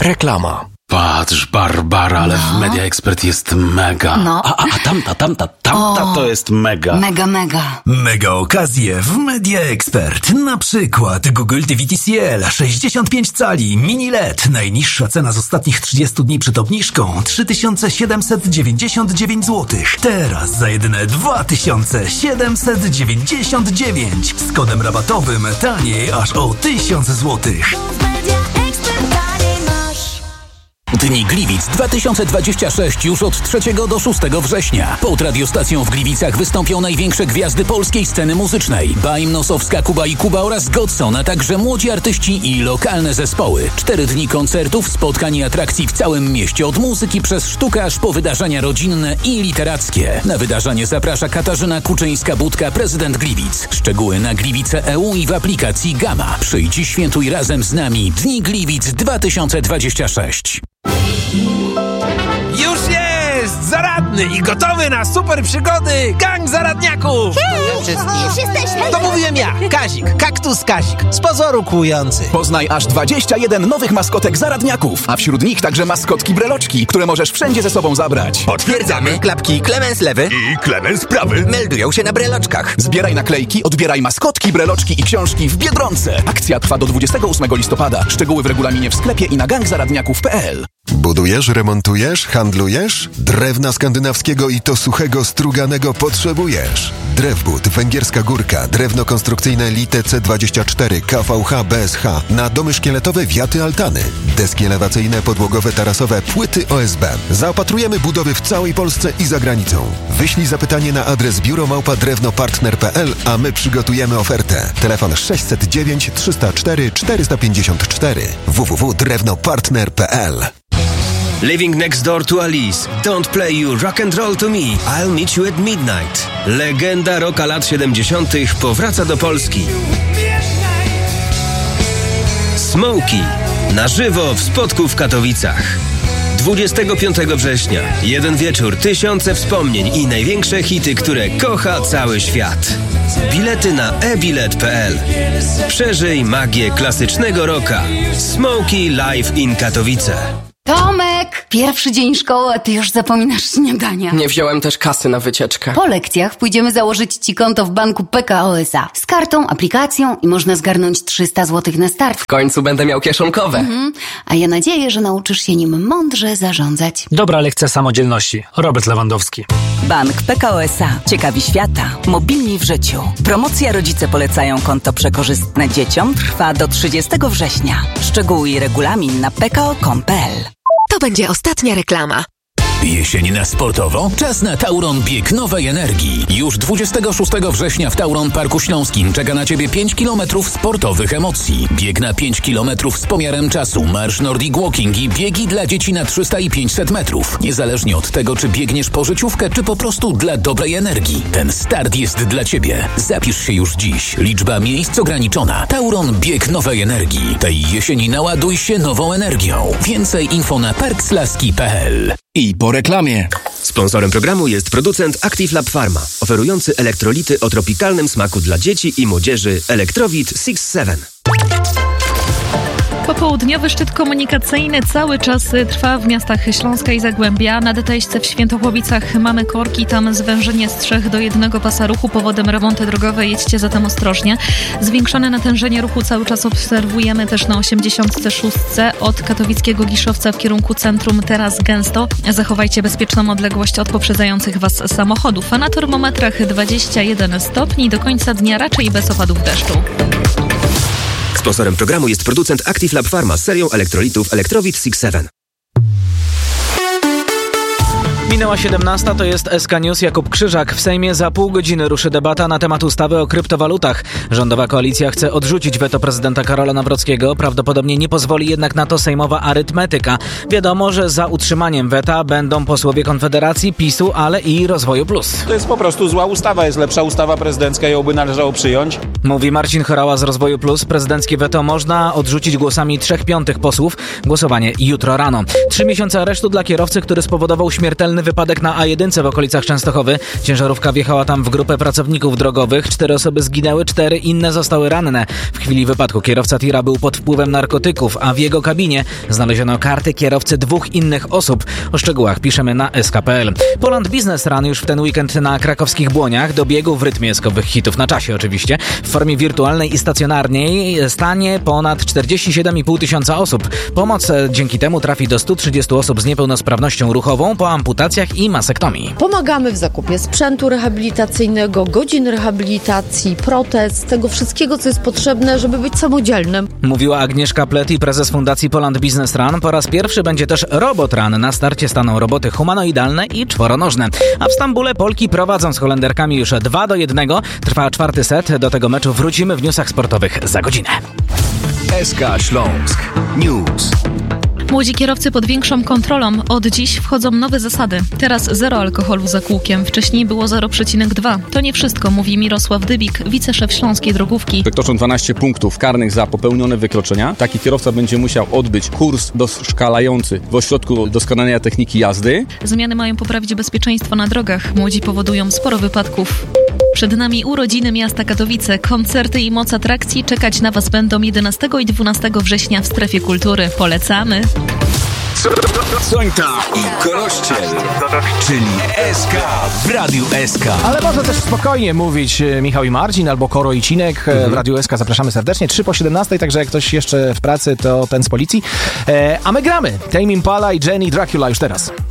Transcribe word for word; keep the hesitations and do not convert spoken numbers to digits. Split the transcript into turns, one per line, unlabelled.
Reklama.
Patrz, Barbara, ale no. w Media Expert jest mega.
No.
A, a, a tamta, tamta, tamta o, to jest mega.
Mega, mega.
Mega okazje w Media Expert. Na przykład Google T V T C L sześćdziesiąt pięć cali mini L E D. Najniższa cena z ostatnich trzydziestu dni przed obniżką trzy tysiące siedemset dziewięćdziesiąt dziewięć złotych. Teraz za jedyne dwa tysiące siedemset dziewięćdziesiąt dziewięć. Z kodem rabatowym taniej aż o tysiąc złotych.
Dni Gliwic dwa tysiące dwadzieścia sześć już od trzeciego do szóstego września. Pod radiostacją w Gliwicach wystąpią największe gwiazdy polskiej sceny muzycznej. Bajm, Nosowska, Kuba i Kuba oraz Godson, a także młodzi artyści i lokalne zespoły. Cztery dni koncertów, spotkań i atrakcji w całym mieście. Od muzyki przez sztukę aż po wydarzenia rodzinne i literackie. Na wydarzenie zaprasza Katarzyna Kuczyńska-Budka, prezydent Gliwic. Szczegóły na gliwice kropka e u i w aplikacji Gama. Przyjdź i świętuj razem z nami Dni Gliwic dwa tysiące dwadzieścia sześć.
Już jest! Zaradny i gotowy na super przygody gang zaradniaków!
Hej, już jesteśmy!
To mówiłem ja, Kazik, kaktus Kazik, z pozoru kłujący.
Poznaj aż dwadzieścia jeden nowych maskotek zaradniaków, a wśród nich także maskotki breloczki, które możesz wszędzie ze sobą zabrać.
Potwierdzamy, klapki Klemens lewy
i Klemens prawy
meldują się na breloczkach.
Zbieraj naklejki, odbieraj maskotki, breloczki i książki w Biedronce. Akcja trwa do dwudziestego ósmego listopada. Szczegóły w regulaminie w sklepie i na gang zaradniaków kropka pe el.
Budujesz, remontujesz, handlujesz? Drewna skandynawskiego i to suchego, struganego potrzebujesz. Drewbud, Węgierska Górka, drewno konstrukcyjne Lite C dwadzieścia cztery, K V H, B S H, na domy szkieletowe, wiaty, altany, deski elewacyjne, podłogowe, tarasowe, płyty O S B. Zaopatrujemy budowy w całej Polsce i za granicą. Wyślij zapytanie na adres biuro małpa drewno partner kropka pe el, a my przygotujemy ofertę. Telefon sześćset dziewięć trzysta cztery czterysta pięćdziesiąt cztery w w w kropka drewno partner kropka pe el.
Living next door to Alice. Don't play you rock and roll to me. I'll meet you at midnight. Legenda rocka lat siedemdziesiątych powraca do Polski. Smokey. Na żywo w Spodku w Katowicach. dwudziestego piątego września. Jeden wieczór, tysiące wspomnień i największe hity, które kocha cały świat. Bilety na e bilet kropka pe el. Przeżyj magię klasycznego rocka. Smokey Live in Katowice.
Tomek! Pierwszy dzień szkoły, a ty już zapominasz śniadania.
Nie wziąłem też kasy na wycieczkę.
Po lekcjach pójdziemy założyć ci konto w banku P K O S A. Z kartą, aplikacją i można zgarnąć trzysta złotych na start.
W końcu będę miał kieszonkowe.
Mhm. A ja nadzieję, że nauczysz się nim mądrze zarządzać.
Dobra lekcja samodzielności. Robert Lewandowski.
Bank P K O S A. Ciekawi świata. Mobilni w życiu. Promocja Rodzice polecają konto przekorzystne dzieciom trwa do trzydziestego września. Szczegóły i regulamin na p k o kropka com kropka pe el.
To będzie ostatnia reklama.
Jesień na sportowo? Czas na Tauron Bieg Nowej Energii. Już dwudziestego szóstego września w Tauron Parku Śląskim czeka na Ciebie pięć kilometrów sportowych emocji. Bieg na pięć kilometrów z pomiarem czasu, marsz Nordic Walking i biegi dla dzieci na trzysta i pięćset metrów. Niezależnie od tego, czy biegniesz po życiówkę, czy po prostu dla dobrej energii. Ten start jest dla Ciebie. Zapisz się już dziś. Liczba miejsc ograniczona. Tauron Bieg Nowej Energii. Tej jesieni naładuj się nową energią. Więcej info na parkslaski kropka pe el.
I po reklamie.
Sponsorem programu jest producent Active Lab Pharma, oferujący elektrolity o tropikalnym smaku dla dzieci i młodzieży Electrowit sześć siedem.
Popołudniowy szczyt komunikacyjny cały czas trwa w miastach Śląska i Zagłębia. Na D T S-ce w Świętochłowicach mamy korki, tam zwężenie z trzech do jednego pasa ruchu powodem remonty drogowe. Jedźcie zatem ostrożnie. Zwiększone natężenie ruchu cały czas obserwujemy też na osiemdziesiątce szóstce od katowickiego Giszowca w kierunku centrum, teraz gęsto. Zachowajcie bezpieczną odległość od poprzedzających Was samochodów. A na termometrach dwadzieścia jeden stopni, do końca dnia raczej bez opadów deszczu.
Sponsorem programu jest producent Active Lab Pharma z serią elektrolitów Electrowit sześć siedem.
Minęła siedemnasta, to jest S K News. Jakub Krzyżak. W Sejmie za pół godziny ruszy debata na temat ustawy o kryptowalutach. Rządowa koalicja chce odrzucić weto prezydenta Karola Nawrockiego. Prawdopodobnie nie pozwoli jednak na to sejmowa arytmetyka. Wiadomo, że za utrzymaniem weta będą posłowie Konfederacji, PiSu, ale i Rozwoju Plus.
To jest po prostu zła ustawa. Jest lepsza ustawa prezydencka, ją by należało przyjąć.
Mówi Marcin Chorała z Rozwoju Plus. Prezydenckie weto można odrzucić głosami trzech piątych posłów. Głosowanie jutro rano. Trzy miesiące aresztu dla kierowcy, który spowodował śmiertelny Słynny wypadek na A jeden w okolicach Częstochowy. Ciężarówka wjechała tam w grupę pracowników drogowych. Cztery osoby zginęły, cztery inne zostały ranne. W chwili wypadku kierowca tira był pod wpływem narkotyków, a w jego kabinie znaleziono karty kierowcy dwóch innych osób. O szczegółach piszemy na S K kropka P L. Poland Business Run już w ten weekend na krakowskich Błoniach dobiegł w rytmie skowych hitów, na czasie oczywiście. W formie wirtualnej i stacjonarnej stanie ponad czterdzieści siedem i pół tysiąca osób. Pomoc dzięki temu trafi do stu trzydziestu osób z niepełnosprawnością ruchową po amputacjach i masektomii.
Pomagamy w zakupie sprzętu rehabilitacyjnego, godzin rehabilitacji, protez, tego wszystkiego, co jest potrzebne, żeby być samodzielnym.
Mówiła Agnieszka Pleti, prezes Fundacji Poland Business Run. Po raz pierwszy będzie też Robot Run. Na starcie staną roboty humanoidalne i czworonożne. A w Stambule Polki prowadzą z Holenderkami już dwa do jednego. Trwa czwarty set. Do tego meczu wrócimy w newsach sportowych za godzinę.
S K Śląsk News.
Młodzi kierowcy pod większą kontrolą. Od dziś wchodzą nowe zasady. Teraz zero alkoholu za kółkiem. Wcześniej było zero przecinek dwa. To nie wszystko, mówi Mirosław Dybik, wiceszef Śląskiej Drogówki.
Wykroczą dwanaście punktów karnych za popełnione wykroczenia. Taki kierowca będzie musiał odbyć kurs doszkalający w ośrodku doskonalenia techniki jazdy.
Zmiany mają poprawić bezpieczeństwo na drogach. Młodzi powodują sporo wypadków. Przed nami urodziny miasta Katowice. Koncerty i moc atrakcji czekać na Was będą jedenastego i dwunastego września w Strefie Kultury. Polecamy!
Sońta i Korościel, czyli S K w Radiu S K.
Ale można też spokojnie mówić Michał i Marcin, albo Koro i Cinek. Mhm. W Radiu S K zapraszamy serdecznie. trzy po siedemnastej, także jak ktoś jeszcze w pracy, to ten z policji. E, a my gramy. Tame Impala i Jenny Dracula już teraz.